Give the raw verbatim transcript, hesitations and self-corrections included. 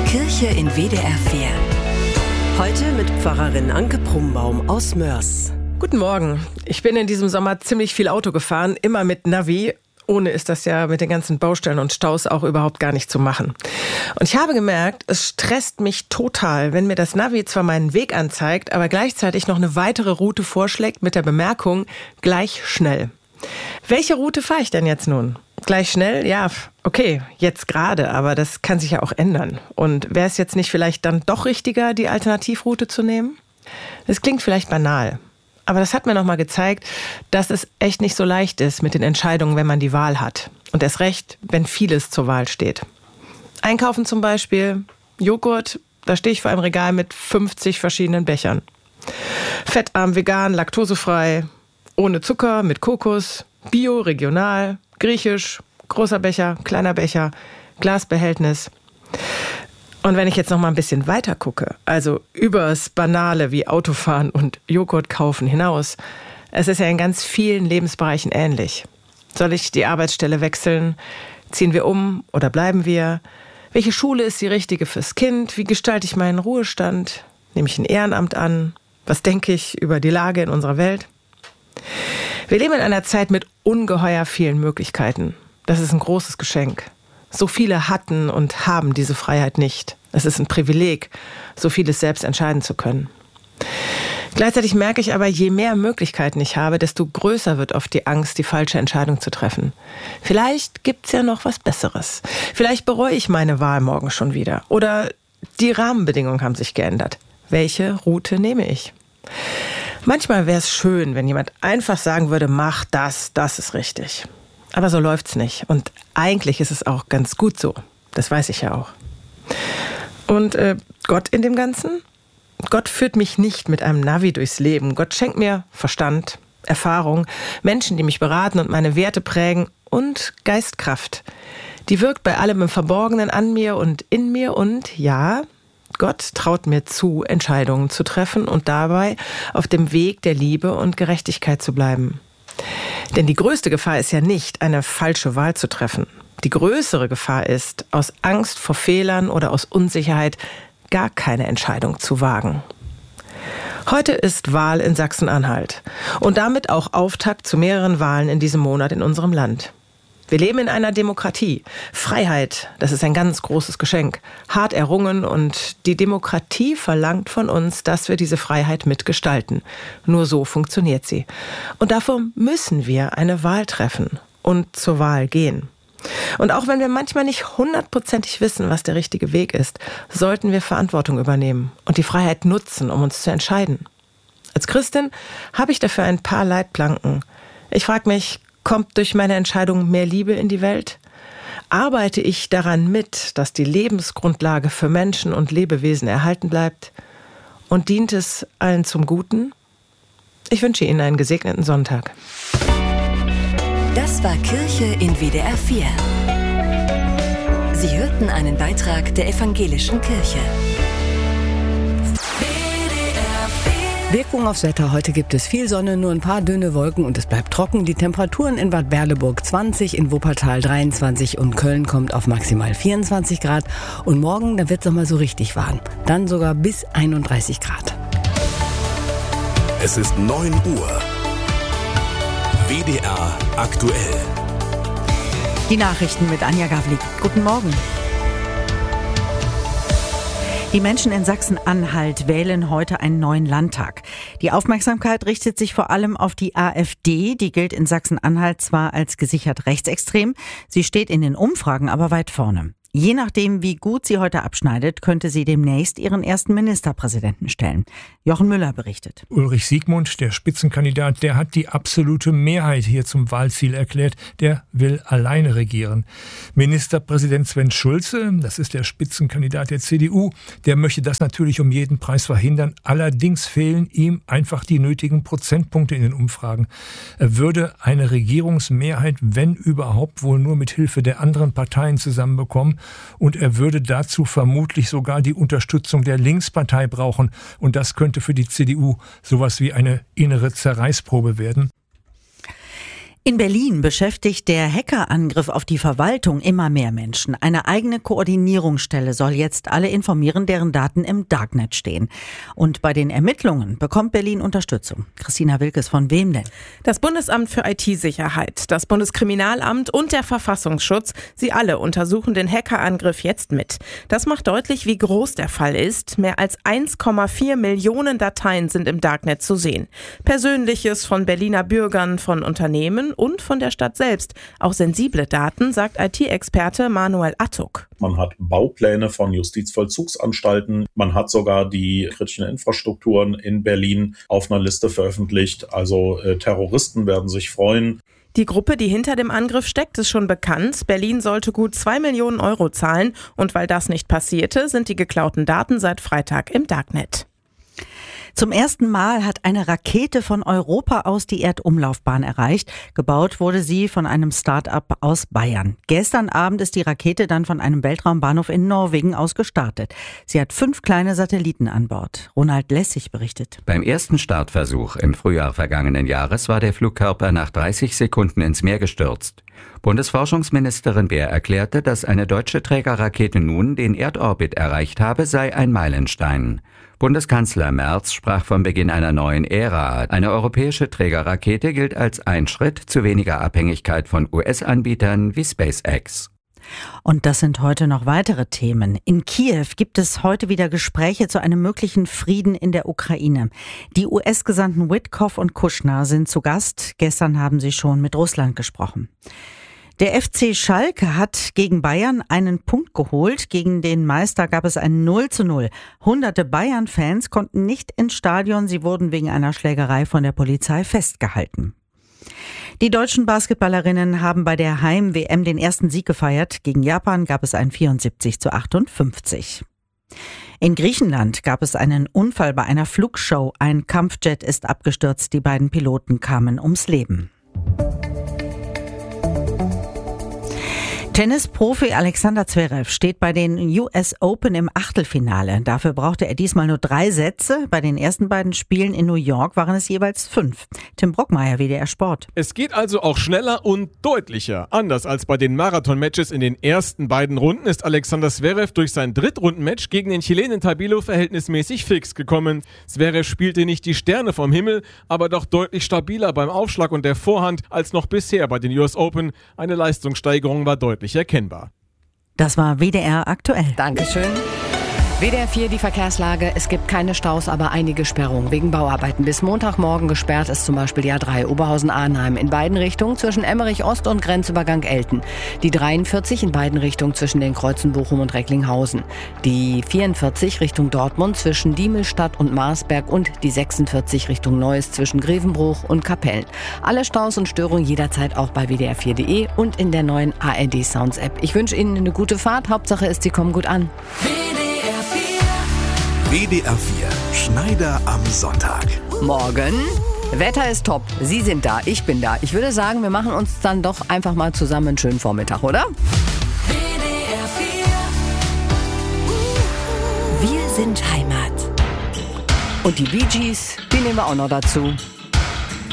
Kirche in W D R vier. Heute mit Pfarrerin Anke Prumbaum aus Mörs. Guten Morgen. Ich bin in diesem Sommer ziemlich viel Auto gefahren, immer mit Navi. Ohne ist das ja mit den ganzen Baustellen und Staus auch überhaupt gar nicht zu machen. Und ich habe gemerkt, es stresst mich total, wenn mir das Navi zwar meinen Weg anzeigt, aber gleichzeitig noch eine weitere Route vorschlägt mit der Bemerkung, gleich schnell. Welche Route fahre ich denn jetzt nun? Gleich schnell? Ja, okay, jetzt gerade, aber das kann sich ja auch ändern. Und wäre es jetzt nicht vielleicht dann doch richtiger, die Alternativroute zu nehmen? Das klingt vielleicht banal, aber das hat mir nochmal gezeigt, dass es echt nicht so leicht ist mit den Entscheidungen, wenn man die Wahl hat. Und erst recht, wenn vieles zur Wahl steht. Einkaufen zum Beispiel, Joghurt, da stehe ich vor einem Regal mit fünfzig verschiedenen Bechern. Fettarm, vegan, laktosefrei, ohne Zucker, mit Kokos, bio, regional, griechisch, großer Becher, kleiner Becher, Glasbehältnis. Und wenn ich jetzt noch mal ein bisschen weiter gucke, also übers Banale wie Autofahren und Joghurt kaufen hinaus, es ist ja in ganz vielen Lebensbereichen ähnlich. Soll ich die Arbeitsstelle wechseln? Ziehen wir um oder bleiben wir? Welche Schule ist die richtige fürs Kind? Wie gestalte ich meinen Ruhestand? Nehme ich ein Ehrenamt an? Was denke ich über die Lage in unserer Welt? Wir leben in einer Zeit mit ungeheuer vielen Möglichkeiten. Das ist ein großes Geschenk. So viele hatten und haben diese Freiheit nicht. Es ist ein Privileg, so vieles selbst entscheiden zu können. Gleichzeitig merke ich aber, je mehr Möglichkeiten ich habe, desto größer wird oft die Angst, die falsche Entscheidung zu treffen. Vielleicht gibt's ja noch was Besseres. Vielleicht bereue ich meine Wahl morgen schon wieder. Oder die Rahmenbedingungen haben sich geändert. Welche Route nehme ich? Manchmal wäre es schön, wenn jemand einfach sagen würde, mach das, das ist richtig. Aber so läuft's nicht. Und eigentlich ist es auch ganz gut so. Das weiß ich ja auch. Und äh, Gott in dem Ganzen? Gott führt mich nicht mit einem Navi durchs Leben. Gott schenkt mir Verstand, Erfahrung, Menschen, die mich beraten und meine Werte prägen und Geistkraft. Die wirkt bei allem im Verborgenen an mir und in mir und ja, Gott traut mir zu, Entscheidungen zu treffen und dabei auf dem Weg der Liebe und Gerechtigkeit zu bleiben. Denn die größte Gefahr ist ja nicht, eine falsche Wahl zu treffen. Die größere Gefahr ist, aus Angst vor Fehlern oder aus Unsicherheit gar keine Entscheidung zu wagen. Heute ist Wahl in Sachsen-Anhalt und damit auch Auftakt zu mehreren Wahlen in diesem Monat in unserem Land. Wir leben in einer Demokratie. Freiheit, das ist ein ganz großes Geschenk. Hart errungen und die Demokratie verlangt von uns, dass wir diese Freiheit mitgestalten. Nur so funktioniert sie. Und dafür müssen wir eine Wahl treffen und zur Wahl gehen. Und auch wenn wir manchmal nicht hundertprozentig wissen, was der richtige Weg ist, sollten wir Verantwortung übernehmen und die Freiheit nutzen, um uns zu entscheiden. Als Christin habe ich dafür ein paar Leitplanken. Ich frage mich, kommt durch meine Entscheidung mehr Liebe in die Welt? Arbeite ich daran mit, dass die Lebensgrundlage für Menschen und Lebewesen erhalten bleibt? Und dient es allen zum Guten? Ich wünsche Ihnen einen gesegneten Sonntag. Das war Kirche in W D R vier. Sie hörten einen Beitrag der Evangelischen Kirche. Wirkung aufs Wetter. Heute gibt es viel Sonne, nur ein paar dünne Wolken und es bleibt trocken. Die Temperaturen in Bad Berleburg zwanzig, in Wuppertal dreiundzwanzig und Köln kommt auf maximal vierundzwanzig Grad. Und morgen, da wird es nochmal so richtig warm. Dann sogar bis einunddreißig Grad. Es ist neun Uhr. W D R aktuell. Die Nachrichten mit Anja Gavlik. Guten Morgen. Die Menschen in Sachsen-Anhalt wählen heute einen neuen Landtag. Die Aufmerksamkeit richtet sich vor allem auf die AfD. Die gilt in Sachsen-Anhalt zwar als gesichert rechtsextrem, sie steht in den Umfragen aber weit vorne. Je nachdem, wie gut sie heute abschneidet, könnte sie demnächst ihren ersten Ministerpräsidenten stellen. Jochen Müller berichtet. Ulrich Siegmund, der Spitzenkandidat, der hat die absolute Mehrheit hier zum Wahlziel erklärt. Der will alleine regieren. Ministerpräsident Sven Schulze, das ist der Spitzenkandidat der C D U, der möchte das natürlich um jeden Preis verhindern. Allerdings fehlen ihm einfach die nötigen Prozentpunkte in den Umfragen. Er würde eine Regierungsmehrheit, wenn überhaupt, wohl nur mit Hilfe der anderen Parteien zusammenbekommen. Und er würde dazu vermutlich sogar die Unterstützung der Linkspartei brauchen. Und das könnte für die C D U sowas wie eine innere Zerreißprobe werden. In Berlin beschäftigt der Hackerangriff auf die Verwaltung immer mehr Menschen. Eine eigene Koordinierungsstelle soll jetzt alle informieren, deren Daten im Darknet stehen. Und bei den Ermittlungen bekommt Berlin Unterstützung. Christina Wilkes, von wem denn? Das Bundesamt für I T-Sicherheit, das Bundeskriminalamt und der Verfassungsschutz, sie alle untersuchen den Hackerangriff jetzt mit. Das macht deutlich, wie groß der Fall ist. Mehr als eins Komma vier Millionen Dateien sind im Darknet zu sehen. Persönliches von Berliner Bürgern, von Unternehmen und von der Stadt selbst. Auch sensible Daten, sagt I T-Experte Manuel Attuk. Man hat Baupläne von Justizvollzugsanstalten. Man hat sogar die kritischen Infrastrukturen in Berlin auf einer Liste veröffentlicht. Also äh, Terroristen werden sich freuen. Die Gruppe, die hinter dem Angriff steckt, ist schon bekannt. Berlin sollte gut zwei Millionen Euro zahlen. Und weil das nicht passierte, sind die geklauten Daten seit Freitag im Darknet. Zum ersten Mal hat eine Rakete von Europa aus die Erdumlaufbahn erreicht. Gebaut wurde sie von einem Start-up aus Bayern. Gestern Abend ist die Rakete dann von einem Weltraumbahnhof in Norwegen aus gestartet. Sie hat fünf kleine Satelliten an Bord. Ronald Lessig berichtet. Beim ersten Startversuch im Frühjahr vergangenen Jahres war der Flugkörper nach dreißig Sekunden ins Meer gestürzt. Bundesforschungsministerin Beer erklärte, dass eine deutsche Trägerrakete nun den Erdorbit erreicht habe, sei ein Meilenstein. Bundeskanzler Merz sprach vom Beginn einer neuen Ära. Eine europäische Trägerrakete gilt als ein Schritt zu weniger Abhängigkeit von U S-Anbietern wie SpaceX. Und das sind heute noch weitere Themen. In Kiew gibt es heute wieder Gespräche zu einem möglichen Frieden in der Ukraine. Die U S-Gesandten Witkoff und Kushner sind zu Gast. Gestern haben sie schon mit Russland gesprochen. Der F C Schalke hat gegen Bayern einen Punkt geholt. Gegen den Meister gab es ein null zu null. Hunderte Bayern-Fans konnten nicht ins Stadion. Sie wurden wegen einer Schlägerei von der Polizei festgehalten. Die deutschen Basketballerinnen haben bei der Heim-W M den ersten Sieg gefeiert. Gegen Japan gab es ein vierundsiebzig zu achtundfünfzig. In Griechenland gab es einen Unfall bei einer Flugshow. Ein Kampfjet ist abgestürzt. Die beiden Piloten kamen ums Leben. Tennisprofi Alexander Zverev steht bei den U S Open im Achtelfinale. Dafür brauchte er diesmal nur drei Sätze. Bei den ersten beiden Spielen in New York waren es jeweils fünf. Tim Brockmeier, W D R Sport. Es geht also auch schneller und deutlicher. Anders als bei den Marathon-Matches in den ersten beiden Runden ist Alexander Zverev durch sein Drittrunden-Match gegen den Chilenen Tabilo verhältnismäßig fix gekommen. Zverev spielte nicht die Sterne vom Himmel, aber doch deutlich stabiler beim Aufschlag und der Vorhand als noch bisher bei den U S Open. Eine Leistungssteigerung war deutlich erkennbar. Das war W D R aktuell. Dankeschön. W D R vier, die Verkehrslage. Es gibt keine Staus, aber einige Sperrungen wegen Bauarbeiten. Bis Montagmorgen gesperrt ist zum Beispiel die A drei Oberhausen-Arnheim in beiden Richtungen zwischen Emmerich Ost und Grenzübergang Elten. Die dreiundvierzig in beiden Richtungen zwischen den Kreuzen Bochum und Recklinghausen. Die vierundvierzig Richtung Dortmund zwischen Diemelstadt und Marsberg und die sechsundvierzig Richtung Neuss zwischen Grevenbruch und Kapellen. Alle Staus und Störungen jederzeit auch bei W D R vier Punkt de und in der neuen A R D Sounds App. Ich wünsche Ihnen eine gute Fahrt. Hauptsache ist, Sie kommen gut an. W D R vier, Schneider am Sonntag. Morgen. Wetter ist top. Sie sind da, ich bin da. Ich würde sagen, wir machen uns dann doch einfach mal zusammen einen schönen Vormittag, oder? W D R vier. Wir sind Heimat. Und die Bee Gees, die nehmen wir auch noch dazu.